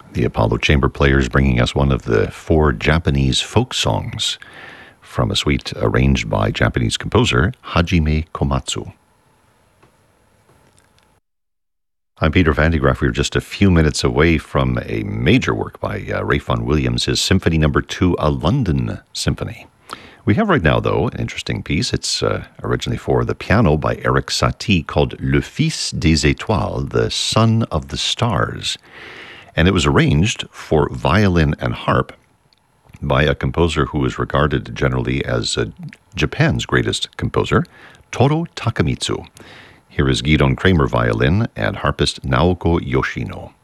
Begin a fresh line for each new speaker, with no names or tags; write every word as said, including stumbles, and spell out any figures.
The Apollo Chamber Players bringing us one of the four Japanese folk songs from a suite arranged by Japanese composer Hajime Komatsu. I'm Peter Van de Graaff. We're just a few minutes away from a major work by uh, Ralph Vaughan Williams, his Symphony Number Two, a London Symphony. We have right now, though, an interesting piece. It's uh, originally for the piano by Erik Satie called Le Fils des Étoiles, the Son of the Stars. And it was arranged for violin and harp by a composer who is regarded generally as uh, Japan's greatest composer, Toru Takemitsu. Here is Gidon Kramer violin and harpist Naoko Yoshino.